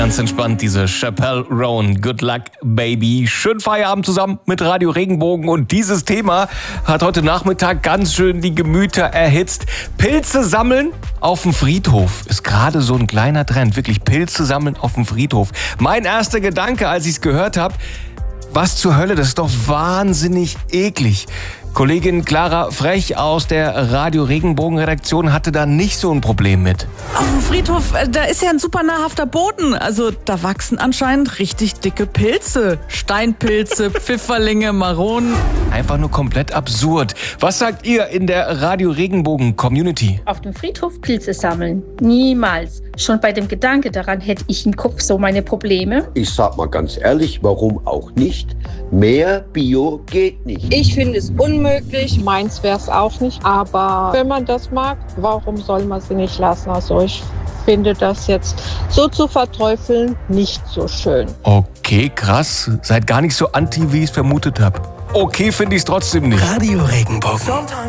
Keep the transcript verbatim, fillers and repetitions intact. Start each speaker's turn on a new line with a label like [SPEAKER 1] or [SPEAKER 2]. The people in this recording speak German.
[SPEAKER 1] Ganz entspannt, diese Chappelle Roan, Good Luck Baby. Schön Feierabend zusammen mit Radio Regenbogen. Und dieses Thema hat heute Nachmittag ganz schön die Gemüter erhitzt. Pilze sammeln auf dem Friedhof ist gerade so ein kleiner Trend. Wirklich Pilze sammeln auf dem Friedhof. Mein erster Gedanke, als ich es gehört habe, was zur Hölle, das ist doch wahnsinnig eklig. Kollegin Clara Frech aus der Radio Regenbogen Redaktion hatte da nicht so ein Problem mit.
[SPEAKER 2] Auf dem Friedhof, da ist ja ein super nahrhafter Boden. Also da wachsen anscheinend richtig dicke Pilze. Steinpilze, Pfifferlinge, Maronen.
[SPEAKER 1] Einfach nur komplett absurd. Was sagt ihr in der Radio Regenbogen Community?
[SPEAKER 3] Auf dem Friedhof Pilze sammeln? Niemals. Schon bei dem Gedanke daran hätte ich im Kopf so meine Probleme.
[SPEAKER 4] Ich sag mal ganz ehrlich, warum auch nicht? Mehr Bio geht nicht.
[SPEAKER 5] Ich finde es unmöglich. Meins wäre es auch nicht. Aber wenn man das mag, warum soll man sie nicht lassen? Also ich finde das jetzt so zu verteufeln nicht so schön.
[SPEAKER 1] Okay, krass. Seid gar nicht so anti, wie ich es vermutet habe. Okay, finde ich es trotzdem nicht.
[SPEAKER 6] Radio Regenbogen.